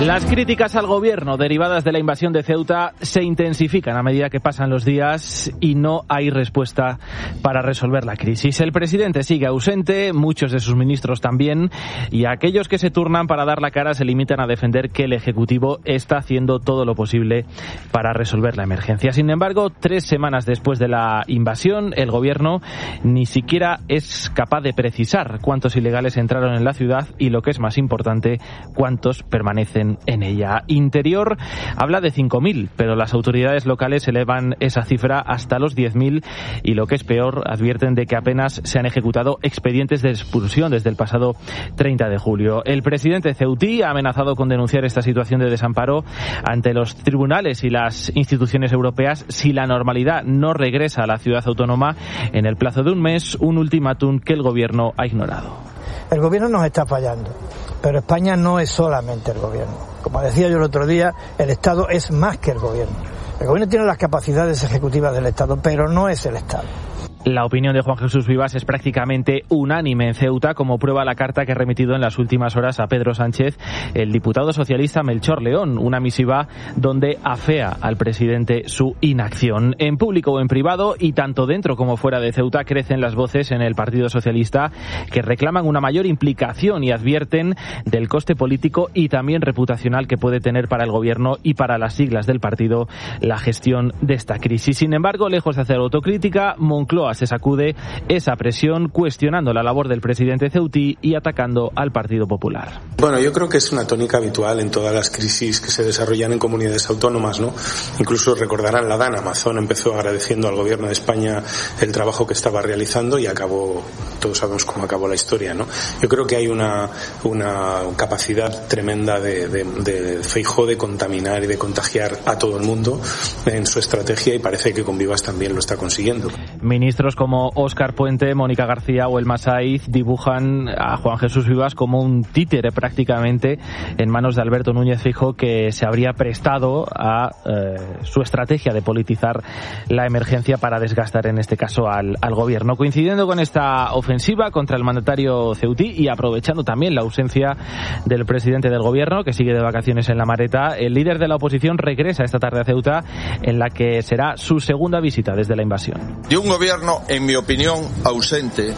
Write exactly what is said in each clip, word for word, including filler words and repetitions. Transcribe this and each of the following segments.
Las críticas al gobierno derivadas de la invasión de Ceuta se intensifican a medida que pasan los días y no hay respuesta para resolver la crisis. El presidente sigue ausente, muchos de sus ministros también, y aquellos que se turnan para dar la cara se limitan a defender que el Ejecutivo está haciendo todo lo posible para resolver la emergencia. Sin embargo, tres semanas después de la invasión, el gobierno ni siquiera es capaz de precisar cuántos ilegales entraron en la ciudad y, lo que es más importante, cuántos permanecen en ella. Interior habla de cinco mil, pero las autoridades locales elevan esa cifra hasta los diez mil y, lo que es peor, advierten de que apenas se han ejecutado expedientes de expulsión desde el pasado treinta de julio. El presidente ceutí ha amenazado con denunciar esta situación de desamparo ante los tribunales y las instituciones europeas si la normalidad no regresa a la ciudad autónoma en el plazo de un mes, un ultimátum que el gobierno ha ignorado. El gobierno nos está fallando, pero España no es solamente el gobierno. Como decía yo el otro día, el Estado es más que el gobierno. El gobierno tiene las capacidades ejecutivas del Estado, pero no es el Estado. La opinión de Juan Jesús Vivas es prácticamente unánime en Ceuta, como prueba la carta que ha remitido en las últimas horas a Pedro Sánchez el diputado socialista Melchor León, una misiva donde afea al presidente su inacción. En público o en privado, y tanto dentro como fuera de Ceuta, crecen las voces en el Partido Socialista que reclaman una mayor implicación y advierten del coste político y también reputacional que puede tener para el gobierno y para las siglas del partido la gestión de esta crisis. Sin embargo, lejos de hacer autocrítica, Moncloa se sacude esa presión cuestionando la labor del presidente ceutí y atacando al Partido Popular. Bueno, yo creo que es una tónica habitual en todas las crisis que se desarrollan en comunidades autónomas, ¿no? Incluso recordarán la DAN, Amazon empezó agradeciendo al gobierno de España el trabajo que estaba realizando y acabó, todos sabemos cómo acabó la historia, ¿no? Yo creo que hay una, una capacidad tremenda de, de, de Feijóo de contaminar y de contagiar a todo el mundo en su estrategia, y parece que con Vivas también lo está consiguiendo. Ministros como Óscar Puente, Mónica García o Elma Saiz dibujan a Juan Jesús Vivas como un títere prácticamente en manos de Alberto Núñez Feijóo, que se habría prestado a eh, su estrategia de politizar la emergencia para desgastar en este caso al, al gobierno. Coincidiendo con esta ofensiva contra el mandatario ceutí y aprovechando también la ausencia del presidente del gobierno, que sigue de vacaciones en La Mareta, el líder de la oposición regresa esta tarde a Ceuta, en la que será su segunda visita desde la invasión. De un gobierno, en mi opinión, ausente,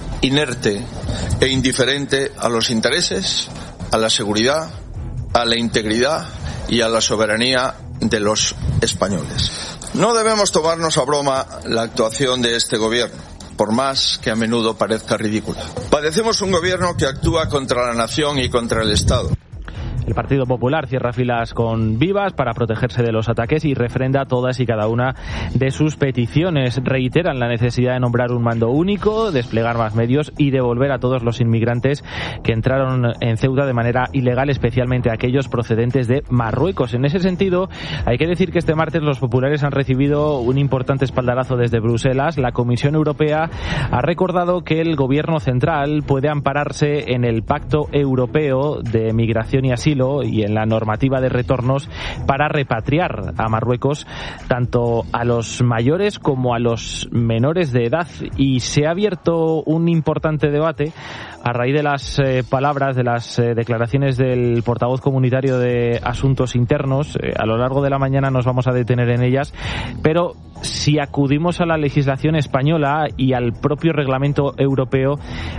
inerte e indiferente a los intereses, a la seguridad, a la integridad y a la soberanía de los españoles. No debemos tomarnos a broma la actuación de este gobierno, por más que a menudo parezca ridícula. Padecemos un gobierno que actúa contra la nación y contra el Estado. El Partido Popular cierra filas con Vivas para protegerse de los ataques y refrenda todas y cada una de sus peticiones. Reiteran la necesidad de nombrar un mando único, desplegar más medios y devolver a todos los inmigrantes que entraron en Ceuta de manera ilegal, especialmente aquellos procedentes de Marruecos. En ese sentido, hay que decir que este martes los populares han recibido un importante espaldarazo desde Bruselas. La Comisión Europea ha recordado que el Gobierno central puede ampararse en el Pacto Europeo de Migración y Asilo y en la normativa de retornos para repatriar a Marruecos tanto a los mayores como a los menores de edad. Y se ha abierto un importante debate a raíz de las eh, palabras, de las eh, declaraciones del portavoz comunitario de Asuntos Internos. Eh, a lo largo de la mañana nos vamos a detener en ellas, pero si acudimos a la legislación española y al propio reglamento europeo,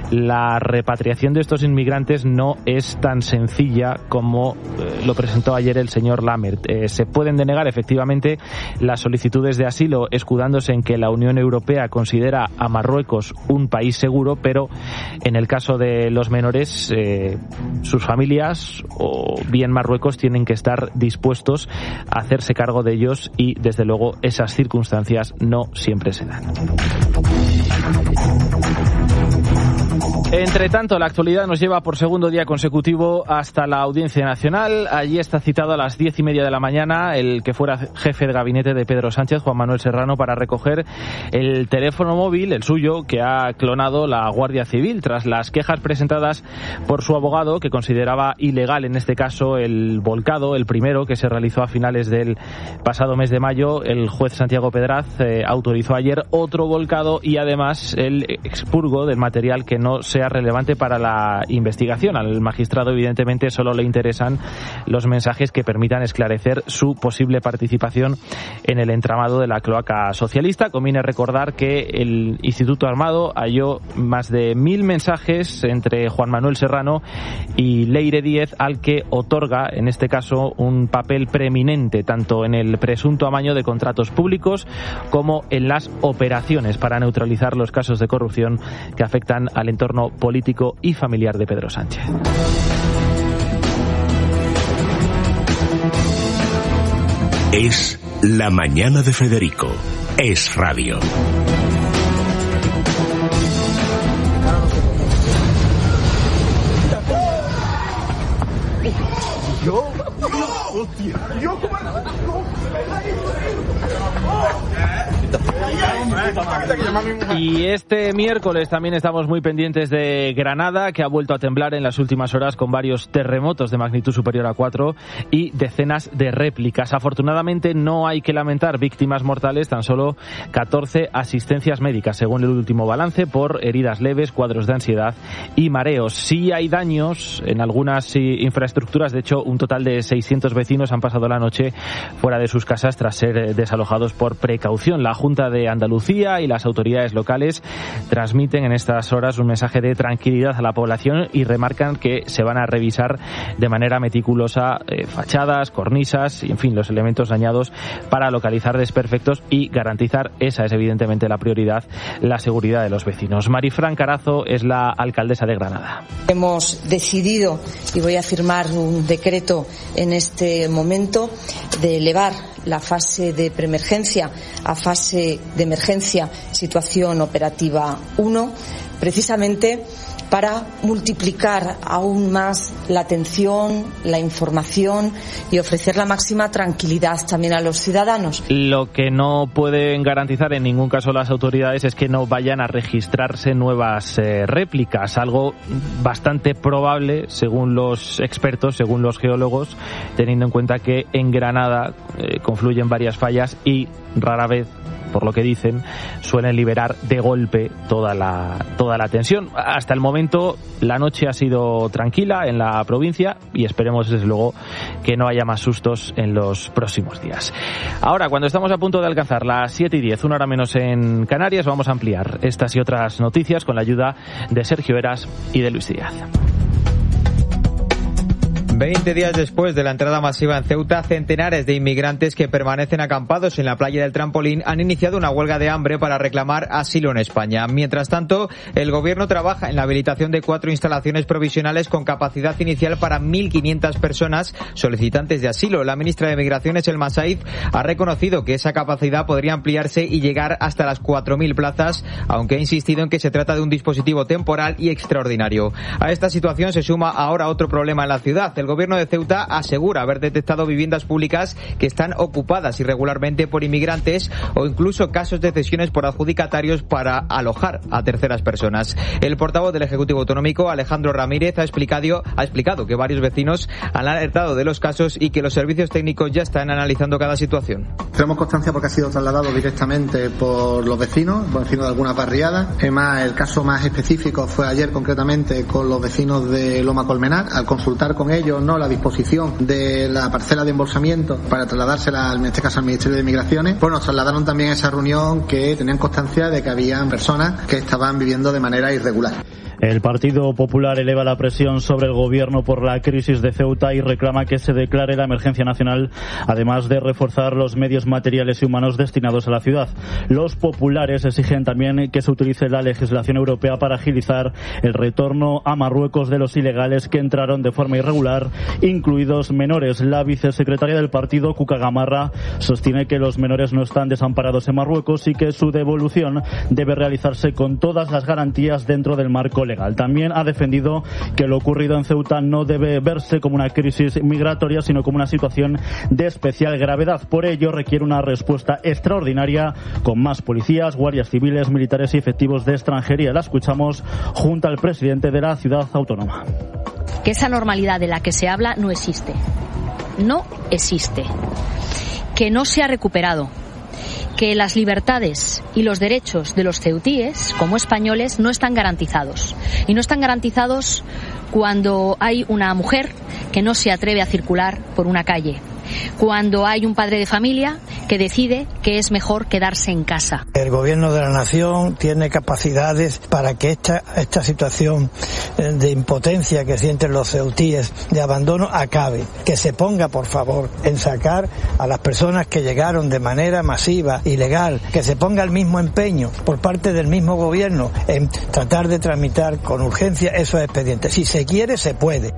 la repatriación de estos inmigrantes no es tan sencilla como eh, lo presentó ayer el señor Lammert. Eh, se pueden denegar efectivamente las solicitudes de asilo escudándose en que la Unión Europea considera a Marruecos un país seguro, pero en el caso de los menores, eh, sus familias o bien Marruecos tienen que estar dispuestos a hacerse cargo de ellos y desde luego esas circunstancias no siempre se dan. Entre tanto, la actualidad nos lleva por segundo día consecutivo hasta la Audiencia Nacional. Allí está citado a las diez y media de la mañana el que fuera jefe de gabinete de Pedro Sánchez, Juan Manuel Serrano, para recoger el teléfono móvil, el suyo, que ha clonado la Guardia Civil tras las quejas presentadas por su abogado, que consideraba ilegal en este caso el volcado, el primero, que se realizó a finales del pasado mes de mayo. El juez Santiago Pedraz eh, autorizó ayer otro volcado y además el expurgo del material que no se sea relevante para la investigación. Al magistrado, evidentemente, solo le interesan los mensajes que permitan esclarecer su posible participación en el entramado de la cloaca socialista. Conviene recordar que el Instituto Armado halló más de mil mensajes entre Juan Manuel Serrano y Leire Díez, al que otorga, en este caso, un papel preeminente tanto en el presunto amaño de contratos públicos como en las operaciones para neutralizar los casos de corrupción que afectan al entorno político y familiar de Pedro Sánchez. Es la mañana de Federico. Es radio. Yo, hostia, yo como Y este miércoles también estamos muy pendientes de Granada, que ha vuelto a temblar en las últimas horas con varios terremotos de magnitud superior a cuatro y decenas de réplicas. Afortunadamente no hay que lamentar víctimas mortales, tan solo catorce asistencias médicas, según el último balance, por heridas leves, cuadros de ansiedad y mareos. Sí hay daños en algunas infraestructuras. De hecho, un total de seiscientos vecinos han pasado la noche fuera de sus casas tras ser desalojados por precaución. La Junta de Andalucía y las autoridades locales transmiten en estas horas un mensaje de tranquilidad a la población y remarcan que se van a revisar de manera meticulosa eh, fachadas, cornisas y, en fin, los elementos dañados para localizar desperfectos y garantizar, esa es evidentemente la prioridad, la seguridad de los vecinos. Marifran Carazo es la alcaldesa de Granada. Hemos decidido, y voy a firmar un decreto en este momento, de elevar la fase de preemergencia a fase de emergencia, situación operativa uno, precisamente para multiplicar aún más la atención, la información y ofrecer la máxima tranquilidad también a los ciudadanos. Lo que no pueden garantizar en ningún caso las autoridades es que no vayan a registrarse nuevas eh, réplicas, algo bastante probable según los expertos, según los geólogos, teniendo en cuenta que en Granada eh, confluyen varias fallas y rara vez, por lo que dicen, suelen liberar de golpe toda la toda la tensión. Hasta el momento la noche ha sido tranquila en la provincia y esperemos desde luego que no haya más sustos en los próximos días. Ahora, cuando estamos a punto de alcanzar las siete y diez, una hora menos en Canarias, vamos a ampliar estas y otras noticias con la ayuda de Sergio Eras y de Luis Díaz. Veinte días después de la entrada masiva en Ceuta, centenares de inmigrantes que permanecen acampados en la playa del Trampolín han iniciado una huelga de hambre para reclamar asilo en España. Mientras tanto, el gobierno trabaja en la habilitación de cuatro instalaciones provisionales con capacidad inicial para mil quinientas personas solicitantes de asilo. La ministra de Migraciones, Elma Said, ha reconocido que esa capacidad podría ampliarse y llegar hasta las cuatro mil plazas, aunque ha insistido en que se trata de un dispositivo temporal y extraordinario. A esta situación se suma ahora otro problema en la ciudad. El gobierno de Ceuta asegura haber detectado viviendas públicas que están ocupadas irregularmente por inmigrantes o incluso casos de cesiones por adjudicatarios para alojar a terceras personas. El portavoz del Ejecutivo Autonómico, Alejandro Ramírez, ha explicado, ha explicado que varios vecinos han alertado de los casos y que los servicios técnicos ya están analizando cada situación. Tenemos constancia porque ha sido trasladado directamente por los vecinos, por vecinos de algunas barriadas. Además, el caso más específico fue ayer concretamente con los vecinos de Loma Colmenar. Al consultar con ellos no la disposición de la parcela de embolsamiento para trasladársela, en este caso al Ministerio de Migraciones, pues nos trasladaron también a esa reunión que tenían constancia de que habían personas que estaban viviendo de manera irregular. El Partido Popular eleva la presión sobre el gobierno por la crisis de Ceuta y reclama que se declare la emergencia nacional, además de reforzar los medios materiales y humanos destinados a la ciudad. Los populares exigen también que se utilice la legislación europea para agilizar el retorno a Marruecos de los ilegales que entraron de forma irregular, incluidos menores. La vicesecretaria del partido, Cuca Gamarra, sostiene que los menores no están desamparados en Marruecos y que su devolución debe realizarse con todas las garantías dentro del marco legal. También ha defendido que lo ocurrido en Ceuta no debe verse como una crisis migratoria, sino como una situación de especial gravedad. Por ello, requiere una respuesta extraordinaria con más policías, guardias civiles, militares y efectivos de extranjería. La escuchamos junto al presidente de la ciudad autónoma. Que esa normalidad de la que se habla no existe. No existe. Que no se ha recuperado. que las libertades y los derechos de los ceutíes, como españoles, no están garantizados. Y no están garantizados cuando hay una mujer que no se atreve a circular por una calle, cuando hay un padre de familia que decide que es mejor quedarse en casa. El gobierno de la nación tiene capacidades para que esta, esta situación de impotencia que sienten los ceutíes de abandono acabe. Que se ponga, por favor, en sacar a las personas que llegaron de manera masiva, ilegal, que se ponga el mismo empeño por parte del mismo gobierno en tratar de tramitar con urgencia esos expedientes. Si se quiere, se puede.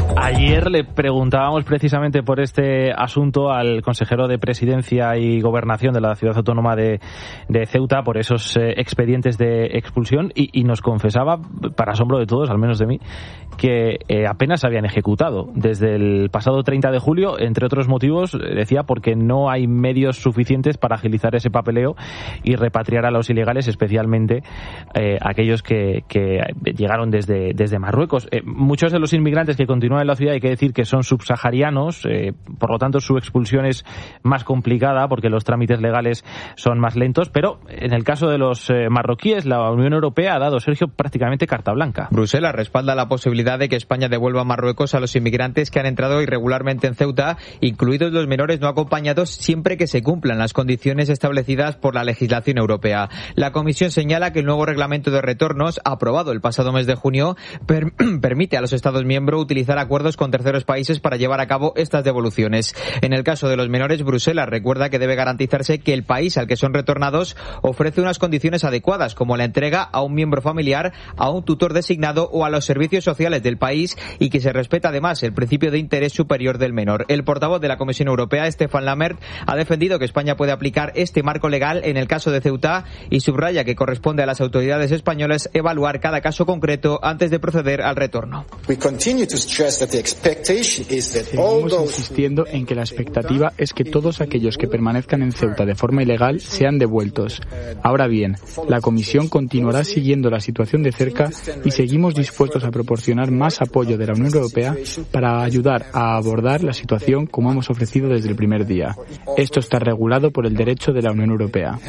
Ayer le preguntábamos precisamente por este asunto al consejero de Presidencia y Gobernación de la Ciudad Autónoma de, de Ceuta por esos eh, expedientes de expulsión y, y nos confesaba, para asombro de todos, al menos de mí, que eh, apenas se habían ejecutado desde el pasado treinta de julio, entre otros motivos, decía, porque no hay medios suficientes para agilizar ese papeleo y repatriar a los ilegales, especialmente eh, aquellos que, que llegaron desde, desde Marruecos. Eh, muchos de los inmigrantes que continúan en la ciudad hay que decir que son subsaharianos, eh, por lo tanto su expulsión es más complicada porque los trámites legales son más lentos, pero en el caso de los eh, marroquíes, la Unión Europea ha dado, Sergio, prácticamente carta blanca. Bruselas respalda la posibilidad de que España devuelva a Marruecos a los inmigrantes que han entrado irregularmente en Ceuta, incluidos los menores no acompañados, siempre que se cumplan las condiciones establecidas por la legislación europea. La Comisión señala que el nuevo reglamento de retornos, aprobado el pasado mes de junio, per- permite a los Estados miembros utilizar acuerdos con terceros países para llevar a cabo estas devoluciones. En el caso de los menores, Bruselas recuerda que debe garantizarse que el país al que son retornados ofrece unas condiciones adecuadas, como la entrega a un miembro familiar, a un tutor designado o a los servicios sociales del país, y que se respeta además el principio de interés superior del menor. El portavoz de la Comisión Europea, Stefan Lammert, ha defendido que España puede aplicar este marco legal en el caso de Ceuta y subraya que corresponde a las autoridades españolas evaluar cada caso concreto antes de proceder al retorno. Seguimos insistiendo en que la expectativa es que todos aquellos que permanezcan en Ceuta de forma ilegal sean devueltos. Ahora bien, la Comisión continuará siguiendo la situación de cerca y seguimos dispuestos a proporcionar más apoyo de la Unión Europea para ayudar a abordar la situación como hemos ofrecido desde el primer día. Esto está regulado por el derecho de la Unión Europea.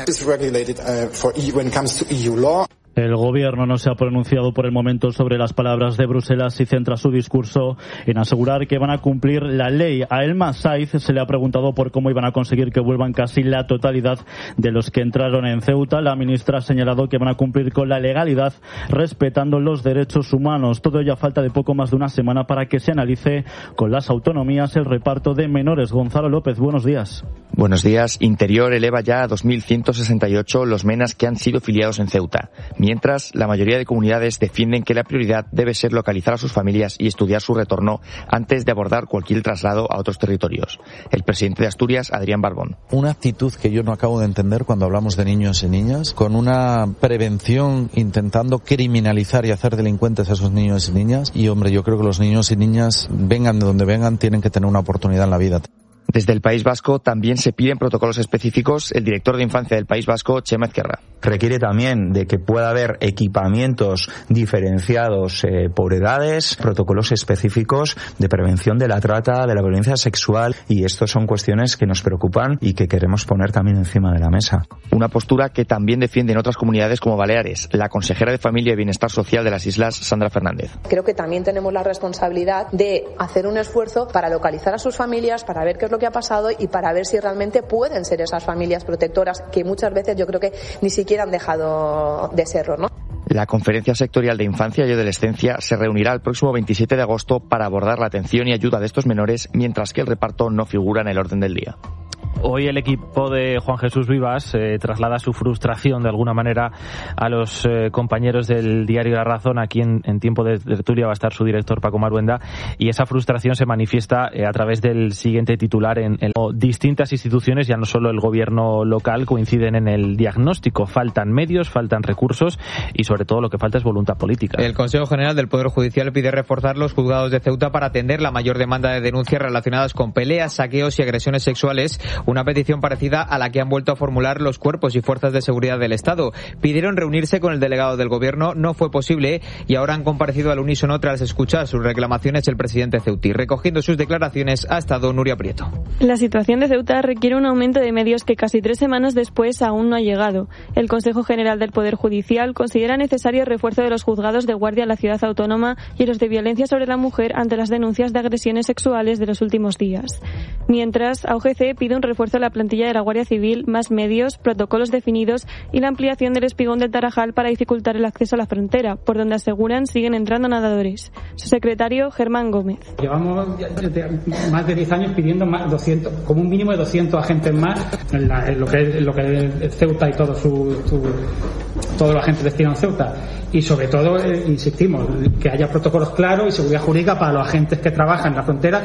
El gobierno no se ha pronunciado por el momento sobre las palabras de Bruselas y centra su discurso en asegurar que van a cumplir la ley. A Elma Saiz se le ha preguntado por cómo iban a conseguir que vuelvan casi la totalidad de los que entraron en Ceuta. La ministra ha señalado que van a cumplir con la legalidad respetando los derechos humanos. Todo ello a falta de poco más de una semana para que se analice con las autonomías el reparto de menores. Gonzalo López, buenos días. Buenos días. Interior eleva ya a dos mil ciento sesenta y ocho los menas que han sido filiados en Ceuta, mientras la mayoría de comunidades defienden que la prioridad debe ser localizar a sus familias y estudiar su retorno antes de abordar cualquier traslado a otros territorios. El presidente de Asturias, Adrián Barbón. Una actitud que yo no acabo de entender cuando hablamos de niños y niñas, con una prevención intentando criminalizar y hacer delincuentes a esos niños y niñas. Y hombre, yo creo que los niños y niñas, vengan de donde vengan, tienen que tener una oportunidad en la vida. Desde el País Vasco también se piden protocolos específicos. El director de Infancia del País Vasco, Chema Ezquerra. Requiere también de que pueda haber equipamientos diferenciados eh, por edades, protocolos específicos de prevención de la trata, de la violencia sexual, y estas son cuestiones que nos preocupan y que queremos poner también encima de la mesa. Una postura que también defienden otras comunidades como Baleares. La consejera de Familia y Bienestar Social de las Islas, Sandra Fernández. Creo que también tenemos la responsabilidad de hacer un esfuerzo para localizar a sus familias, para ver qué es lo que ha pasado y para ver si realmente pueden ser esas familias protectoras que muchas veces yo creo que ni siquiera han dejado de serlo, ¿no? La Conferencia Sectorial de Infancia y Adolescencia se reunirá el próximo veintisiete de agosto para abordar la atención y ayuda de estos menores, mientras que el reparto no figura en el orden del día. Hoy el equipo de Juan Jesús Vivas eh, traslada su frustración de alguna manera a los eh, compañeros del diario La Razón. Aquí en, en tiempo de tertulia va a estar su director Paco Maruenda, y esa frustración se manifiesta eh, a través del siguiente titular. En, en distintas instituciones, ya no solo el gobierno local, coinciden en el diagnóstico. Faltan medios, faltan recursos y sobre todo lo que falta es voluntad política. El Consejo General del Poder Judicial pide reforzar los juzgados de Ceuta para atender la mayor demanda de denuncias relacionadas con peleas, saqueos y agresiones sexuales. una petición parecida a la que han vuelto a formular los cuerpos y fuerzas de seguridad del Estado. Pidieron reunirse con el delegado del Gobierno, no fue posible y ahora han comparecido al unísono tras escuchar sus reclamaciones el presidente ceutí. Recogiendo sus declaraciones ha estado Nuria Prieto. La situación de Ceuta requiere un aumento de medios que casi tres semanas después aún no ha llegado. El Consejo General del Poder Judicial considera necesario el refuerzo de los juzgados de guardia en la ciudad autónoma y los de violencia sobre la mujer ante las denuncias de agresiones sexuales de los últimos días. Mientras, A U G C pide un refuerzo de la plantilla de la Guardia Civil, más medios, protocolos definidos y la ampliación del espigón del Tarajal para dificultar el acceso a la frontera, por donde aseguran siguen entrando nadadores. Su secretario, Germán Gómez. Llevamos más de diez años pidiendo más doscientos, como un mínimo de doscientos agentes más en, la, en lo que es, lo que es Ceuta y todo su, su todos los agentes destinados a Ceuta. Y sobre todo, eh, insistimos, que haya protocolos claros y seguridad jurídica para los agentes que trabajan en la frontera.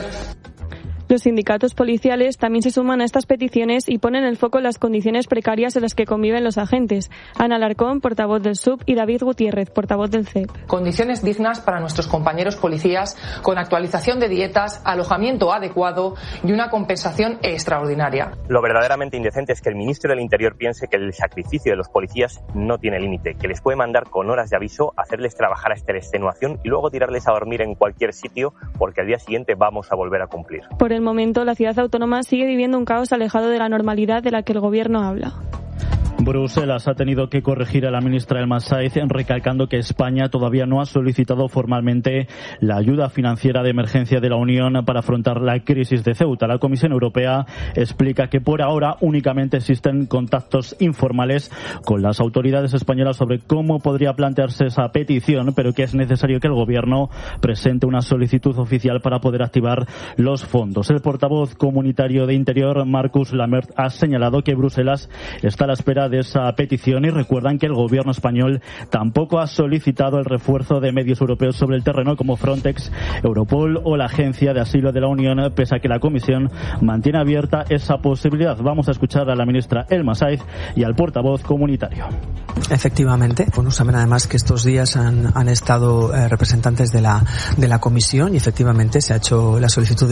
Los sindicatos policiales también se suman a estas peticiones y ponen el foco en las condiciones precarias en las que conviven los agentes. Ana Alarcón, portavoz del S U B, y David Gutiérrez, portavoz del C E P. Condiciones dignas para nuestros compañeros policías, con actualización de dietas, alojamiento adecuado y una compensación extraordinaria. Lo verdaderamente indecente es que el ministro del Interior piense que el sacrificio de los policías no tiene límite, que les puede mandar con horas de aviso, hacerles trabajar hasta la extenuación y luego tirarles a dormir en cualquier sitio porque al día siguiente vamos a volver a cumplir. Por el momento, la ciudad autónoma sigue viviendo un caos alejado de la normalidad de la que el gobierno habla. Bruselas ha tenido que corregir a la ministra Elma Saiz, recalcando que España todavía no ha solicitado formalmente la ayuda financiera de emergencia de la Unión para afrontar la crisis de Ceuta. La Comisión Europea explica que por ahora únicamente existen contactos informales con las autoridades españolas sobre cómo podría plantearse esa petición, pero que es necesario que el Gobierno presente una solicitud oficial para poder activar los fondos. El portavoz comunitario de Interior, Marcus Lamert, ha señalado que Bruselas está a la espera de esa petición y recuerdan que el gobierno español tampoco ha solicitado el refuerzo de medios europeos sobre el terreno como Frontex, Europol o la Agencia de Asilo de la Unión, pese a que la Comisión mantiene abierta esa posibilidad. Vamos a escuchar a la ministra Elma Saiz y al portavoz comunitario. Efectivamente, bueno, saben además que estos días han, han estado eh, representantes de la, de la Comisión y efectivamente se ha hecho la solicitud